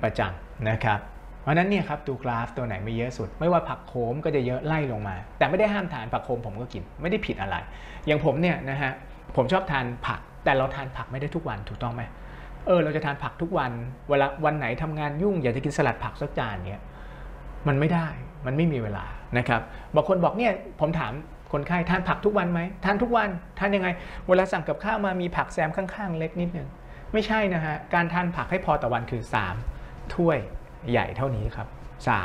ประจำนะครับเพราะนั้นเนี่ยครับดูกราฟตัวไหนไม่เยอะสุดไม่ว่าผักโขมก็จะเยอะไล่ลงมาแต่ไม่ได้ห้ามทานผักโขมผมก็กินไม่ได้ผิดอะไรอย่างผมเนี่ยนะฮะผมชอบทานผักแต่เราทานผักไม่ได้ทุกวันถูกต้องไหมเราจะทานผักทุกวันเวลาวันไหนทำงานยุ่งอยากจะกินสลัดผักสักจานเนี่ยมันไม่ได้มันไม่มีเวลานะครับบางคนบอกเนี่ยผมถามคนไข้ทานผักทุกวันไหมทานทุกวันทานยังไงเวลาสั่งกับข้าวมามีผักแซมข้างๆเล็กนิดนึงไม่ใช่นะฮะการทานผักให้พอต่อวันคือ3ถ้วยใหญ่เท่านี้ครับ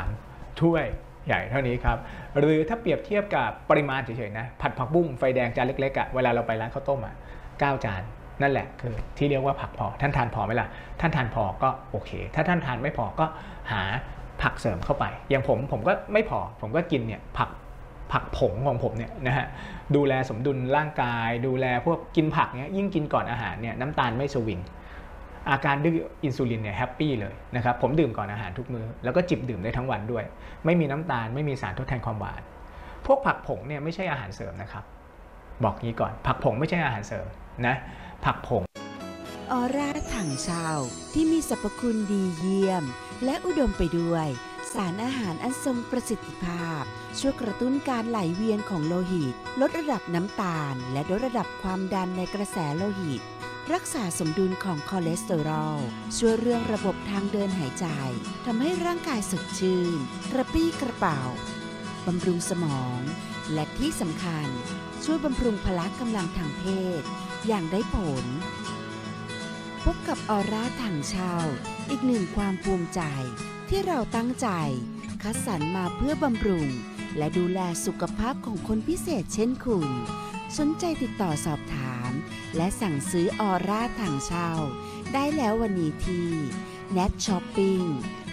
3ถ้วยใหญ่เท่านี้ครับหรือถ้าเปรียบเทียบกับปริมาณเฉยๆนะผัดผักบุ้งไฟแดงจานเล็กๆอ่ะเวลาเราไปร้านข้าวต้มอ่ะ9 จานนั่นแหละคือที่เรียกว่าผักพอท่านทานพอไหมล่ะท่านทานพอก็โอเคถ้าท่านทานไม่พอก็หาผักเสริมเข้าไปอย่างผมก็ไม่พอผมก็กินเนี่ยผักผงของผมเนี่ยนะฮะดูแลสมดุลร่างกายดูแลพวกกินผักเนี่ยยิ่งกินก่อนอาหารเนี่ยน้ำตาลไม่สวิงอาการดื้ออินซูลินเนี่ยแฮปปี้เลยนะครับผมดื่มก่อนอาหารทุกมื้อแล้วก็จิบดื่มได้ทั้งวันด้วยไม่มีน้ำตาลไม่มีสารทดแทนความหวานพวกผักผงเนี่ยไม่ใช่อาหารเสริมนะครับบอกงี้ก่อนผักผงไม่ใช่อาหารเสริมนะผักผงออร่าถังเช่าที่มีสรรพคุณดีเยี่ยมและอุดมไปด้วยสารอาหารอันทรงประสิทธิภาพช่วยกระตุ้นการไหลเวียนของโลหิตลดระดับน้ำตาลและลดระดับความดันในกระแสโลหิตรักษาสมดุลของคอเลสเตอรอลช่วยเรื่องระบบทางเดินหายใจทำให้ร่างกายสดชื่นกระปรี้กระเป๋าบำรุงสมองและที่สำคัญช่วยบำรุงพละกำลังทางเพศอย่างได้ผลพบกับออร่าถังเช่าอีกหนึ่งความภูมิใจที่เราตั้งใจคัดสรรมาเพื่อบำรุงและดูแลสุขภาพของคนพิเศษเช่นคุณสนใจติดต่อสอบถามและสั่งซื้อออร่าถังเช่าได้แล้ววันนี้ที่ Net Shopping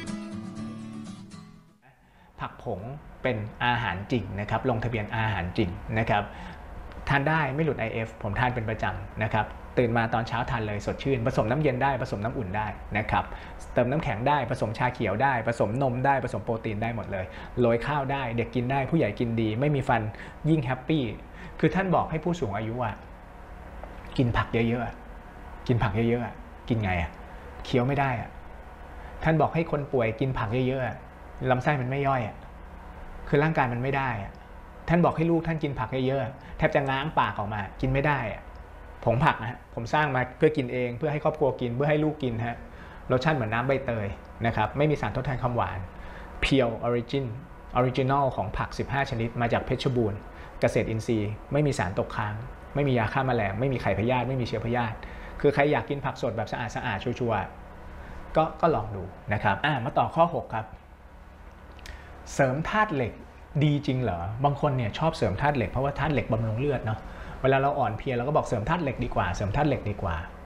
ผักผงเป็นอาหารจริงนะครับลงทะเบียนอาหารจริงนะครับทานได้ไม่หลุด IF ผมทานเป็นประจำนะครับตื่นมาตอนเช้าทานเลยสดชื่นผสมน้ำเย็นได้ผสมน้ำอุ่นได้นะครับเติมน้ำแข็งได้ผสมชาเขียวได้ผสมนมได้ผสมโปรตีนได้หมดเลยโรยข้าวได้เด็กกินได้ผู้ใหญ่กินดีไม่มีฟันยิ่งแฮปปี้คือท่านบอกให้ผู้สูงอายุกินผักเยอะๆกินผักเยอะๆกินไงเคี้ยวไม่ได้ท่านบอกให้คนป่วยกินผักเยอะๆลำไส้มันไม่ย่อยคือร่างกายมันไม่ได้ท่านบอกให้ลูกท่านกินผักเยอะๆแทบจะง้างปากออกมากินไม่ได้ผงผักนะผมสร้างมาเพื่อกินเองเพื่อให้ครอบครัวกินเพื่อให้ลูกกินฮะรสชาติเหมือนน้ำใบเตยนะครับไม่มีสารทดแทนความหวานเพียวออริจินอลของผัก15ชนิดมาจากเพชรบูรณ์เกษตรอินทรีย์ไม่มีสารตกค้างไม่มียาฆ่าแมลงไม่มีไข่พยาธิไม่มีเชื้อพยาธิคือใครอยากกินผักสดแบบสะอาดชัวร์ก็ลองดูนะครับมาต่อข้อ6ครับเสริมธาตุเหล็กดีจริงเหรอบางคนเนี่ยชอบเสริมธาตุเหล็กเพราะว่าธาตุเหล็กบำรุงเลือดเนาะเวลาเราอ่อนเพลียเราก็บอกเสริมธาตุเหล็กดีกว่าเสริมธาตุเหล็กดีกว่า